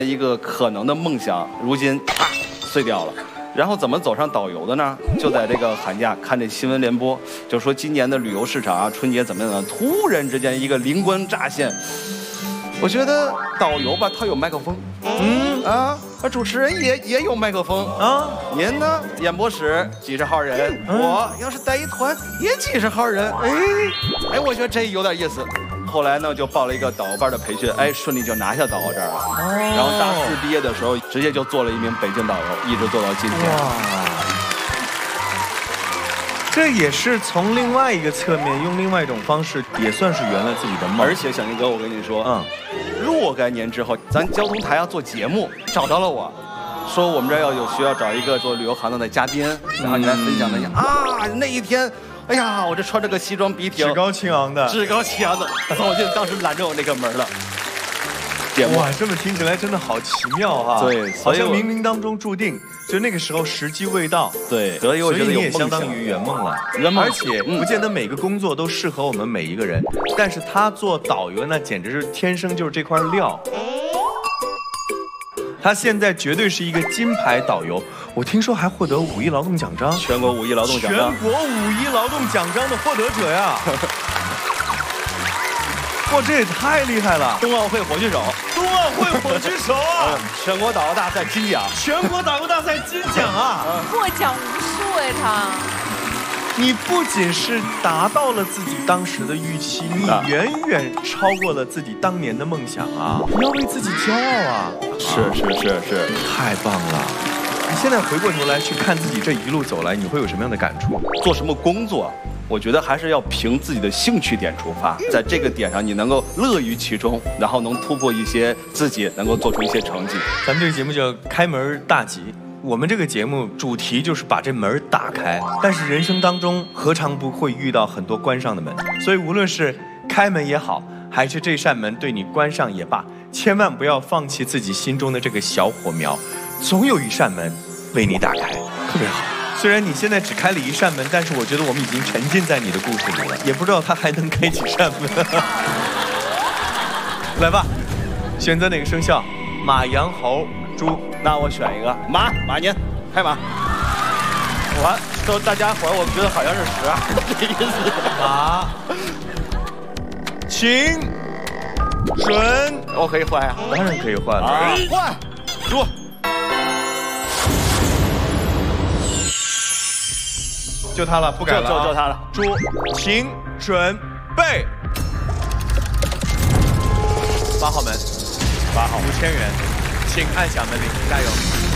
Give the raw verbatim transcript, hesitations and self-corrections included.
一个可能的梦想，如今啪碎掉了。然后怎么走上导游的呢？就在这个寒假看这新闻联播，就说今年的旅游市场啊，春节怎么样呢？突然之间一个灵光乍现，我觉得导游吧，他有麦克风，嗯啊，主持人也也有麦克风啊。您呢，演播室几十号人，嗯、我要是带一团也几十号人，哎哎，我觉得这有点意思。后来呢，就报了一个导游班的培训，哎，顺利就拿下导游证了。哦、然后大四毕业的时候，直接就做了一名北京导游，一直做到今天。哇， 这也是从另外一个侧面，用另外一种方式，也算是圆了自己的梦。 而且小宁哥，我跟你说，嗯，若干年之后，咱交通台要做节目，找到了我。说我们这儿要有需要找一个做旅游行当的嘉宾，然后你来分享分享啊，那一天，哎呀，我这穿着个西装笔挺， 趾高气昂的， 趾高气昂的，我就当时拦着我那个门了。 哇，这么听起来真的好奇妙哈！ 对， 好像冥冥当中注定，就那个时候时机未到。 对，所以我觉得你也相当于圆梦了。 圆梦， 而且不见得每个工作都适合我们每一个人，但是他做导游那简直是天生就是这块料。他现在绝对是一个金牌导游，我听说还获得五一劳动奖章， 全国五一劳动奖章， 全国五一劳动奖章的获得者呀！哇，这也太厉害了！ 冬奥会火炬手， 冬奥会火炬手啊！ 全国导游大赛金奖， 全国导游大赛金奖啊！ 获奖无数哎，他。 你不仅是达到了自己当时的预期，你远远超过了自己当年的梦想啊！你要为自己骄傲啊！ 是是是是， 太棒了！你现在回过头来去看自己这一路走来，你会有什么样的感触？ 做什么工作，我觉得还是要凭自己的兴趣点出发，在这个点上你能够乐于其中，然后能突破一些自己，能够做出一些成绩。 咱们这个节目叫开门大吉。我们这个节目主题就是把这门打开，但是人生当中何尝不会遇到很多关上的门，所以无论是开门也好，还是这扇门对你关上也罢，千万不要放弃自己心中的这个小火苗，总有一扇门为你打开，特别好。虽然你现在只开了一扇门，但是我觉得我们已经沉浸在你的故事里了，也不知道它还能开几扇门。来吧，选择哪个生肖？马、羊、猴、猪。 那我选一个马，马年开马。我都大家伙儿，我觉得好像是十二这意思。 马，请准， 我可以换呀， 当然可以换了。 啊、换，猪。 就他了，不改了、啊， 就就他了。 猪，请准备。八号门， 八号五千元。请按响门铃，加油！